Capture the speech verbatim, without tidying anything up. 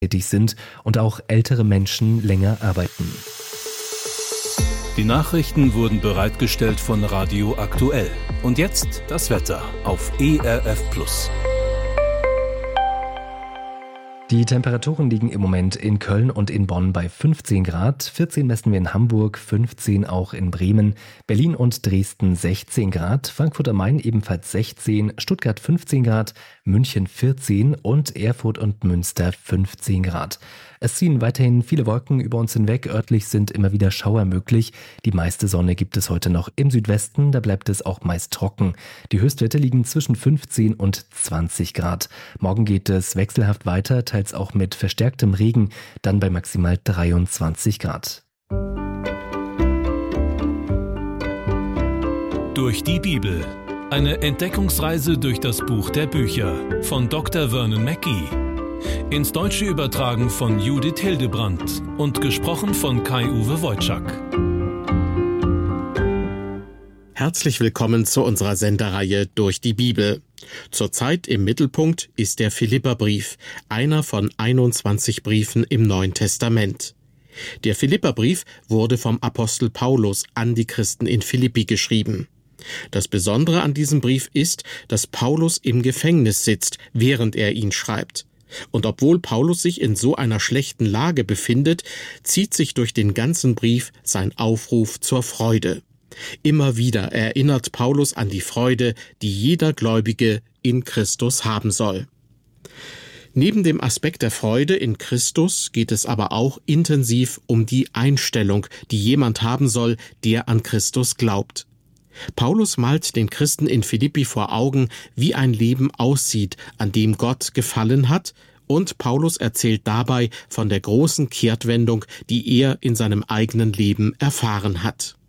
tätig sind und auch ältere Menschen länger arbeiten. Die Nachrichten wurden bereitgestellt von Radio Aktuell. Und jetzt das Wetter auf E R F Plus. Die Temperaturen liegen im Moment in Köln und in Bonn bei fünfzehn Grad, vierzehn messen wir in Hamburg, fünfzehn auch in Bremen, Berlin und Dresden sechzehn Grad, Frankfurt am Main ebenfalls sechzehn, Stuttgart fünfzehn Grad, München vierzehn und Erfurt und Münster fünfzehn Grad. Es ziehen weiterhin viele Wolken über uns hinweg, örtlich sind immer wieder Schauer möglich. Die meiste Sonne gibt es heute noch im Südwesten, da bleibt es auch meist trocken. Die Höchstwerte liegen zwischen fünfzehn und zwanzig Grad. Morgen geht es wechselhaft weiter, teils auch mit verstärktem Regen, dann bei maximal dreiundzwanzig Grad. Durch die Bibel. Eine Entdeckungsreise durch das Buch der Bücher von Doktor Vernon Mackey. Ins Deutsche übertragen von Judith Hildebrandt und gesprochen von Kai-Uwe Wojczak. Herzlich willkommen zu unserer Sendereihe Durch die Bibel. Zurzeit im Mittelpunkt ist der Philipperbrief, einer von einundzwanzig Briefen im Neuen Testament. Der Philipperbrief wurde vom Apostel Paulus an die Christen in Philippi geschrieben. Das Besondere an diesem Brief ist, dass Paulus im Gefängnis sitzt, während er ihn schreibt. Und obwohl Paulus sich in so einer schlechten Lage befindet, zieht sich durch den ganzen Brief sein Aufruf zur Freude. Immer wieder erinnert Paulus an die Freude, die jeder Gläubige in Christus haben soll. Neben dem Aspekt der Freude in Christus geht es aber auch intensiv um die Einstellung, die jemand haben soll, der an Christus glaubt. Paulus malt den Christen in Philippi vor Augen, wie ein Leben aussieht, an dem Gott gefallen hat, und Paulus erzählt dabei von der großen Kehrtwendung, die er in seinem eigenen Leben erfahren hat.